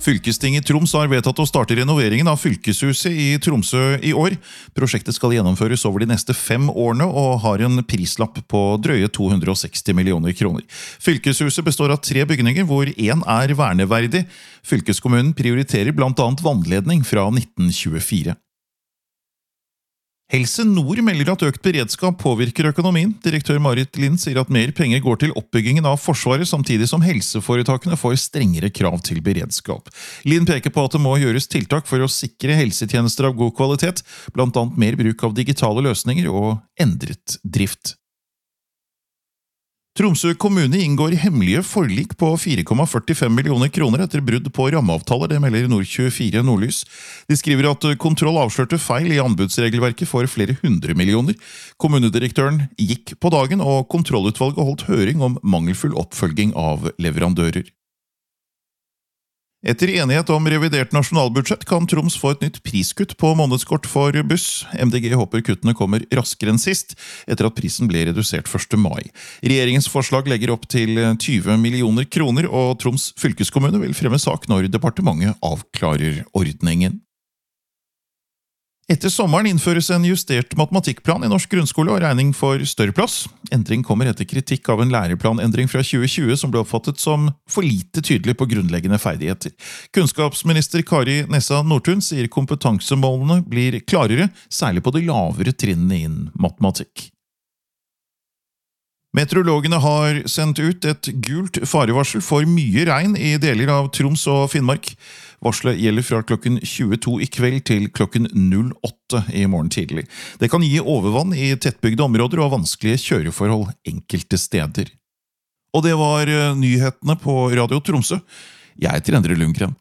Fylkestinget i Troms har vedtatt å starte renoveringen av fylkeshuset i Tromsø i år. Prosjektet skal gjennomføres over de neste 5 årene og har en prislapp på drøye 260 millioner kroner. Fylkeshuset består av 3 bygninger, hvor 1 er verneverdig. Fylkeskommunen prioriterer blant annet vannledning fra 1924. Helse Nord melder at økt beredskap påvirker økonomien. Direktør Marit Lind sier at mer penger går til oppbyggingen av Forsvaret, samtidig som helseforetakene får strengere krav til beredskap. Lind peker på at det må gjøres tiltak for å sikre helsetjenester av god kvalitet, blant annet mer bruk av digitale løsninger og endret drift. Tromsø kommune inngår hemmelige forlik på 4,45 millioner kroner etter brudd på rammeavtaler, det melder Nord24 Nordlys. De skriver at kontroll avslørte feil i anbudsregelverket for flere 100 millioner. Kommunedirektøren gikk på dagen, og kontrollutvalget holdt høring om mangelfull oppfølging av leverandører. Etter enighet om revidert nasjonalbudsjett kan Troms få et nytt priskutt på månedskort for buss. MDG håper kuttene kommer raskere enn sist, etter at prisen ble redusert 1. mai. Regjeringens forslag legger opp til 20 millioner kroner, og Troms fylkeskommune vil fremme sak når departementet avklarer ordningen. Etter sommeren innføres en justert matematikkplan i norsk grunnskole og regning for større plass. Endring kommer etter kritikk av en læreplanendring fra 2020 som ble oppfattet som for lite tydelig på grunnleggende ferdigheter. Kunnskapsminister Kari Nessa Nordtun sier kompetansemålene blir klarere, særlig på de lavere trinnene innen matematikk. Meteorologene har sendt ut et gult farevarsel for mye regn i deler av Troms og Finnmark. Varselet gjelder fra klokken 22 i kveld til klokken 08 i morgen tidlig. Det kan gi overvann i tettbygde områder og vanskelige kjøreforhold enkelte steder. Og det var nyhetene på Radio Tromsø. Jeg heter Endre Lundgren.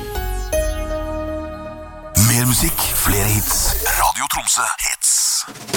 Mer musikk, flere hits. Radio Tromsø hits.